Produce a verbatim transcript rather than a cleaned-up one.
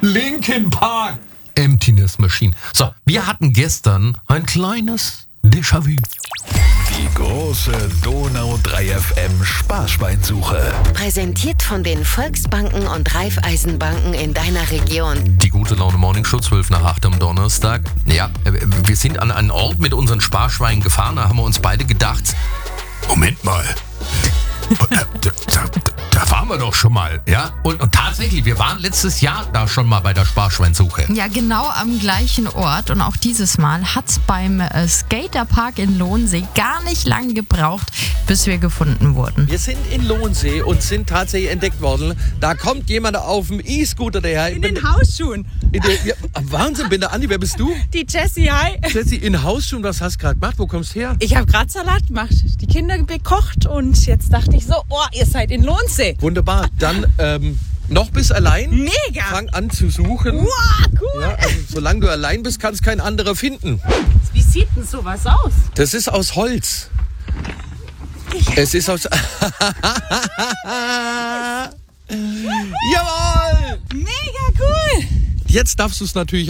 Linkin Park. Emptiness Machine. So, wir hatten gestern ein kleines Déjà-vu. Die große Donau drei F M Sparschweinsuche. Präsentiert von den Volksbanken und Raiffeisenbanken in deiner Region. Die gute Laune Morning Show, zwölf nach acht am Donnerstag. Ja, wir sind an einen Ort mit unseren Sparschweinen gefahren. Da haben wir uns beide gedacht, Moment mal, da, da, da, da waren wir doch schon mal, ja? Und, und tatsächlich, wir waren letztes Jahr da schon mal bei der Sparschweinsuche. Ja, genau am gleichen Ort. Und auch dieses Mal hat es beim äh, Skaterpark in Lohnsee gar nicht lang gebraucht, bis wir gefunden wurden. Wir sind in Lohnsee und sind tatsächlich entdeckt worden. Da kommt jemand auf dem E-Scooter daher. In den Hausschuhen. In der, ja, Wahnsinn, bin der Andi, wer bist du? Die Jessie, hi. Jessie, in Hausschuhen, was hast du gerade gemacht? Wo kommst du her? Ich habe gerade Salat gemacht, die Kinder bekocht und jetzt dachte ich so, oh, ihr seid in Lohnsee. Wunderbar, dann ähm, noch bist allein. Mega. Fang an zu suchen. Wow, cool. Ja, also, solange du allein bist, kann es kein anderer finden. Wie sieht denn sowas aus? Das ist aus Holz. Es ist aus... Jawohl! Mega cool. Jetzt darfst du es natürlich